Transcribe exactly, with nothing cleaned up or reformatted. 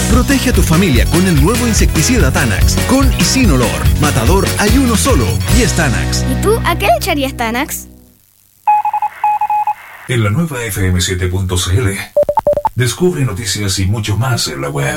Protege a tu familia con el nuevo insecticida Tanax. Con y sin olor. Matador hay uno solo y es Tanax. ¿Y tú a qué le echarías Tanax? En la nueva F M siete punto C L descubre noticias y mucho más en la web.